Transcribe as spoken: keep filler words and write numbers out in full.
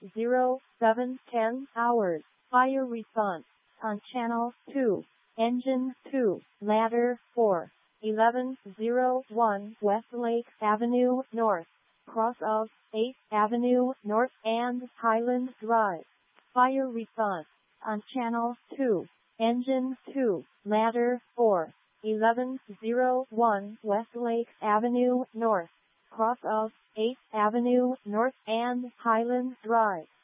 zero seven ten hours. Fire response on channel two. Engine two. Ladder four. eleven oh one Westlake Avenue North. Cross of eighth Avenue North and Highland Drive. Fire response on channel two. Engine two. Ladder four. eleven oh one Westlake Avenue North. Cross of eighth Avenue North and Highland Drive.